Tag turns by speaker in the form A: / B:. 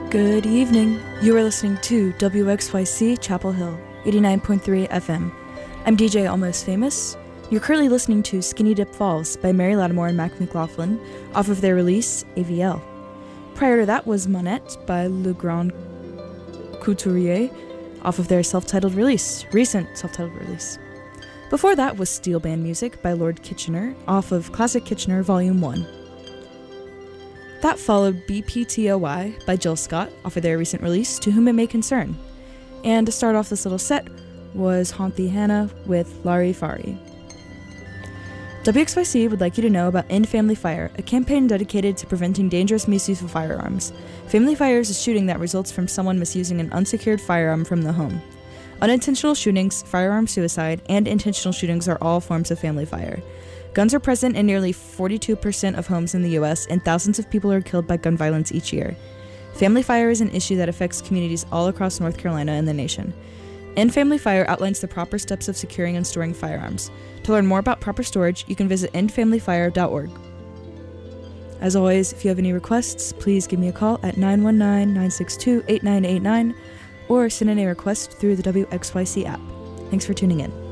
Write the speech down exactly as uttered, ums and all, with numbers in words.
A: Good evening. You are listening to W X Y C Chapel Hill, eighty-nine point three F M. I'm D J Almost Famous. You're currently listening to Skinny Dip Falls by Mary Lattimore and Mac McLaughlin off of their release, A V L. Prior to that was Monette by Le Grand Couturier off of their self-titled release, recent self-titled release. Before that was Steel Band Music by Lord Kitchener off of Classic Kitchener Volume one. That followed B P T O Y by Jill Scott off of their recent release, To Whom It May Concern. And to start off this little set was Haunt Thee Hannah with Larifari. W X Y C would like you to know about End Family Fire, a campaign dedicated to preventing dangerous misuse of firearms. Family fire is a shooting that results from someone misusing an unsecured firearm from the home. Unintentional shootings, firearm suicide, and intentional shootings are all forms of family fire. Guns are present in nearly forty-two percent of homes in the U S, and thousands of people are killed by gun violence each year. Family fire is an issue that affects communities all across North Carolina and the nation. End Family Fire outlines the proper steps of securing and storing firearms. To learn more about proper storage, you can visit end family fire dot org. As always, if you have any requests, please give me a call at nine one nine, nine six two, eight nine eight nine or send in a request through the W X Y C app. Thanks for tuning in.